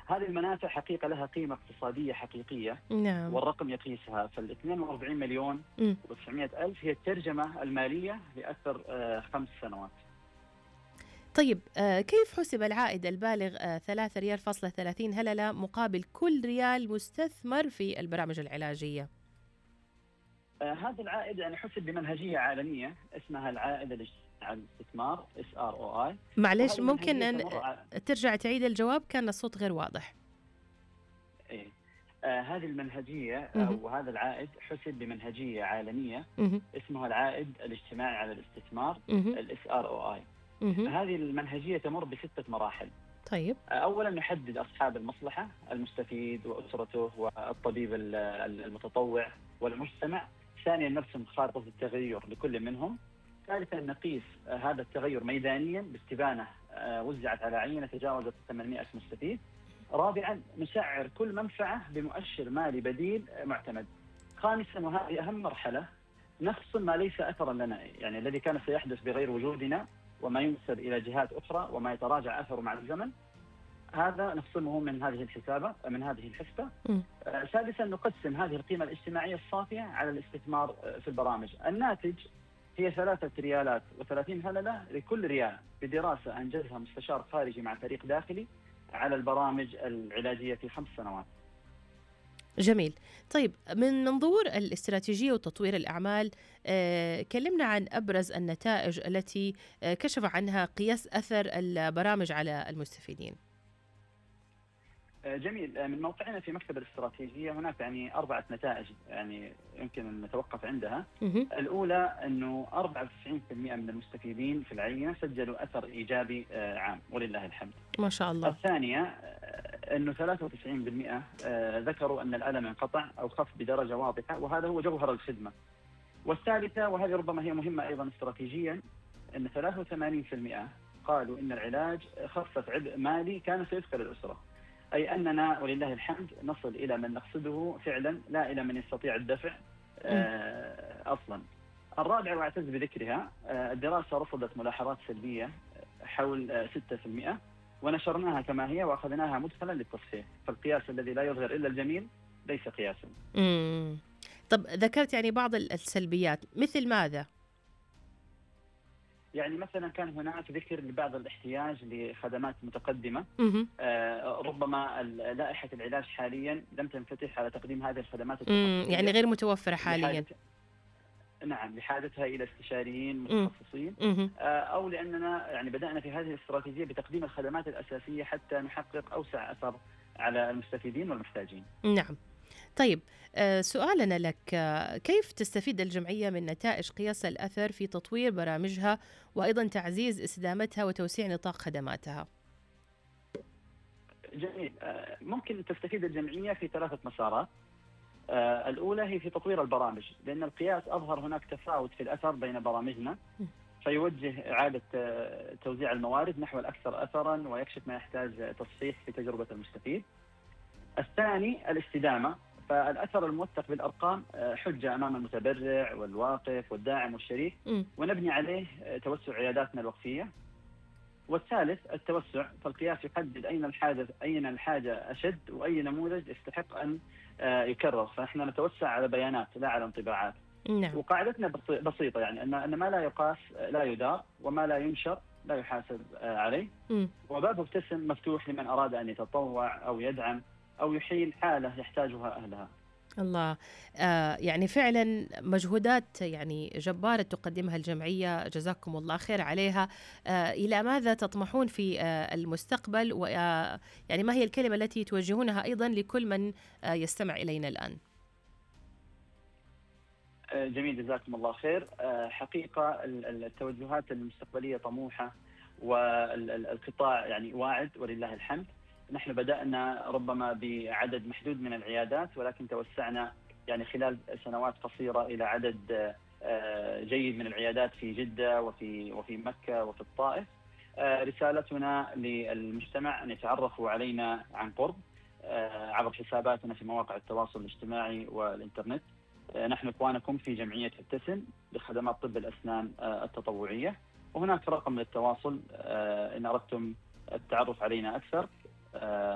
هذه المنافع حقيقة لها قيمة اقتصادية حقيقية، نعم. والرقم يقيسها. فال 42 مليون مم. و900 ألف هي الترجمة المالية لأكثر 5 سنوات. طيب كيف حسب العائد البالغ 3 ريال فاصلة 30 هللة مقابل كل ريال مستثمر في البرامج العلاجية؟ هذا العائد يعني حسب بمنهجية عالمية اسمها العائد الاجتماعي على الاستثمار SROI. معلش، وهذه ممكن المنهجية أن تمر على ترجع تعيد الجواب؟ كان الصوت غير واضح. إيه؟ هذه المنهجية مهم. أو هذا العائد حسب بمنهجية عالمية مهم. اسمها العائد الاجتماعي على الاستثمار مهم. SROI. مهم. هذه المنهجية تمر ب6 مراحل. طيب. أولا نحدد أصحاب المصلحة، المستفيد وأسرته والطبيب المتطوع والمجتمع. ثانيا نرسم خارطة التغير لكل منهم. ثالثا نقيس هذا التغير ميدانيا باستبانة وزعت على عينة تجاوزت 800 مستفيد. رابعا نسعر كل منفعة بمؤشر مالي بديل معتمد. خامسا وهذه أهم مرحلة نفصل ما ليس أثرا لنا، يعني الذي كان سيحدث بغير وجودنا وما ينسب إلى جهات أخرى وما يتراجع أثره مع الزمن، هذا نفصله من هذه الحسابة من هذه الحسبة. مم. سادسا نقسم هذه القيمة الاجتماعية الصافية على الاستثمار في البرامج. الناتج هي 3 ريالات و30 هللة لكل ريال، بدراسة أنجزها مستشار خارجي مع فريق داخلي على البرامج العلاجية في 5 سنوات. جميل. طيب، من منظور الاستراتيجية وتطوير الأعمال، كلمنا عن أبرز النتائج التي كشف عنها قياس أثر البرامج على المستفيدين. جميل. من موقعنا في مكتب الاستراتيجية هناك يعني 4 نتائج يعني يمكن أن نتوقف عندها. مهم. الأولى أنه 94% من المستفيدين في العينة سجلوا أثر إيجابي عام ولله الحمد. ما شاء الله. الثانية أنه 93% ذكروا أن الألم انقطع أو خف بدرجة واضحة، وهذا هو جوهر الخدمة. والثالثة وهذه ربما هي مهمة أيضا استراتيجيا، أن 83% قالوا أن العلاج خفف عبء مالي كان سيثقل الأسرة، أي أننا ولله الحمد نصل إلى من نقصده فعلا لا إلى من يستطيع الدفع أصلا. الرابع وأعتز بذكرها، الدراسة رصدت ملاحظات سلبية حول 6%، ونشرناها كما هي وأخذناها مدخلا للتصحيح. فالقياس الذي لا يظهر إلا الجميل ليس قياسا. مم. طب ذكرت يعني بعض السلبيات، مثل ماذا؟ يعني مثلا كان هناك ذكر لبعض الاحتياج لخدمات متقدمة. مهم. ربما لائحة العلاج حاليا لم تنفتح على تقديم هذه الخدمات التخصصية، يعني غير متوفرة حاليا. نعم، لحاجتها إلى استشاريين مم. متخصصين، مهم. أو لأننا يعني بدأنا في هذه الاستراتيجية بتقديم الخدمات الأساسية حتى نحقق أوسع أثر على المستفيدين والمحتاجين. نعم. طيب، سؤالنا لك، كيف تستفيد الجمعية من نتائج قياس الأثر في تطوير برامجها وأيضا تعزيز استدامتها وتوسيع نطاق خدماتها؟ جميل. ممكن تستفيد الجمعية في 3 مسارات. الأولى هي في تطوير البرامج، لأن القياس أظهر هناك تفاوت في الأثر بين برامجنا، فيوجه إعادة توزيع الموارد نحو الأكثر أثرا ويكشف ما يحتاج تصحيح في تجربة المستفيد. الثاني الاستدامة، فالأثر الموثق بالأرقام حجة أمام المتبرع والواقف والداعم والشريك، ونبني عليه توسع عياداتنا الوقفية. والثالث التوسع، فالقياس يحدد أين الحاجة أشد وأي نموذج يستحق أن يكرر، فنحن نتوسع على بيانات لا على انطباعات. نعم. وقاعدتنا بسيطة، يعني أن ما لا يقاس لا يدار، وما لا ينشر لا يحاسب عليه. وباب ابتسم مفتوح لمن أراد أن يتطوع أو يدعم أو يحيل حالة يحتاجها أهلها. الله. يعني فعلا مجهودات يعني جبارة تقدمها الجمعية، جزاكم الله خير عليها. إلى ماذا تطمحون في المستقبل، يعني ما هي الكلمة التي توجهونها أيضا لكل من يستمع إلينا الآن؟ جميل، جزاكم الله خير. حقيقة التوجهات المستقبلية طموحة، والقطاع يعني واعد ولله الحمد. نحن بدأنا ربما بعدد محدود من العيادات، ولكن توسعنا يعني خلال سنوات قصيرة إلى عدد جيد من العيادات في جدة وفي مكة وفي الطائف. رسالتنا للمجتمع أن يتعرفوا علينا عن قرب عبر حساباتنا في مواقع التواصل الاجتماعي والإنترنت. نحن إخوانكم في جمعية ابتسم لخدمات طب الأسنان التطوعية، وهناك رقم للتواصل إن أردتم التعرف علينا أكثر.